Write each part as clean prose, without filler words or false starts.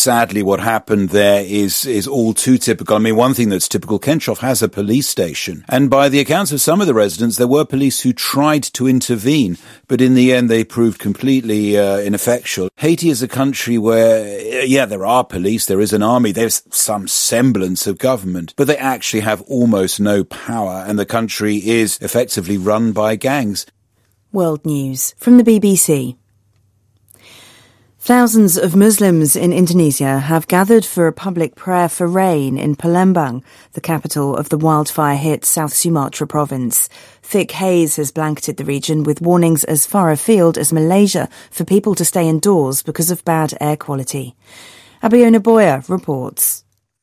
sadly, what happened there is all too typical. I mean, one thing that's typical, Kenchoff has a police station. And by the accounts of some of the residents, there were police who tried to intervene, but in the end, they proved completely ineffectual. Haiti is a country where, there are police, there is an army, there's some semblance of government, but they actually have almost no power, and the country is effectively run by gangs. World News from the BBC. Thousands of Muslims in Indonesia have gathered for a public prayer for rain in Palembang, the capital of the wildfire-hit South Sumatra province. Thick haze has blanketed the region with warnings as far afield as Malaysia for people to stay indoors because of bad air quality. Abiona Boya reports.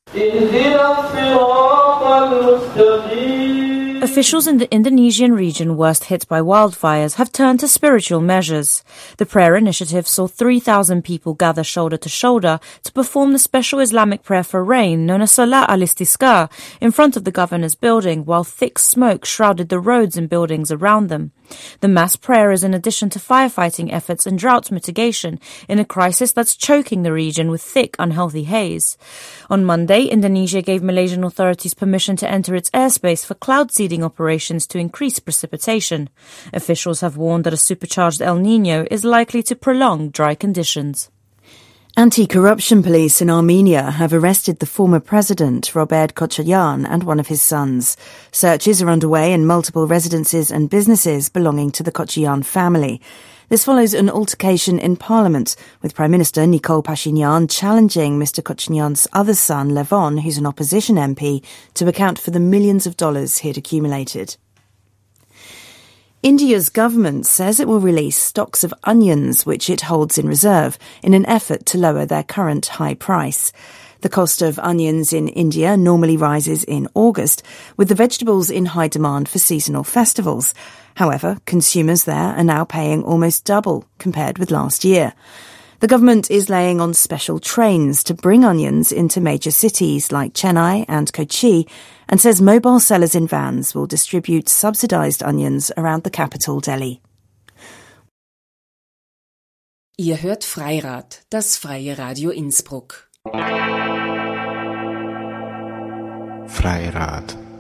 Officials in the Indonesian region worst hit by wildfires have turned to spiritual measures. The prayer initiative saw 3,000 people gather shoulder to shoulder to perform the special Islamic prayer for rain known as Salat al-Istisqa in front of the governor's building, while thick smoke shrouded the roads and buildings around them. The mass prayer is in addition to firefighting efforts and drought mitigation in a crisis that's choking the region with thick, unhealthy haze. On Monday, Indonesia gave Malaysian authorities permission to enter its airspace for cloud seeding operations to increase precipitation. Officials have warned that a supercharged El Niño is likely to prolong dry conditions. Anti-corruption police in Armenia have arrested the former president, Robert Kochayan, and one of his sons. Searches are underway in multiple residences and businesses belonging to the Kochayan family. This follows an altercation in Parliament, with Prime Minister Nicole Pashinyan challenging Mr. Kochayan's other son, Levon, who's an opposition MP, to account for the millions of dollars he'd accumulated. India's government says it will release stocks of onions which it holds in reserve in an effort to lower their current high price. The cost of onions in India normally rises in August, with the vegetables in high demand for seasonal festivals. However, consumers there are now paying almost double compared with last year. The government is laying on special trains to bring onions into major cities like Chennai and Kochi, and says mobile sellers in vans will distribute subsidised onions around the capital, Delhi. Ihr hört Freirad, das freie Radio Innsbruck. Freirad.